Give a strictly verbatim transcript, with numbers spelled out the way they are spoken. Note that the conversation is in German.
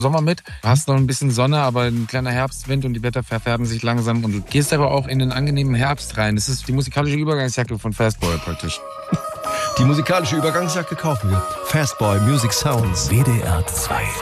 Sommer mit. Du hast noch ein bisschen Sonne, aber ein kleiner Herbstwind und die Blätter verfärben sich langsam. Und du gehst aber auch in den angenehmen Herbst rein. Das ist die musikalische Übergangsjacke von Fastboy praktisch. Die musikalische Übergangsjacke kaufen wir. Fastboy Music Sounds. W D R zwei.